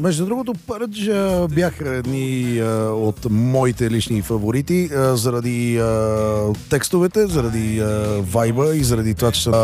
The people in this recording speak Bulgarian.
Между другото, Пърдж бяха едни от моите лични фаворити заради текстовете, заради вайба и заради това, че са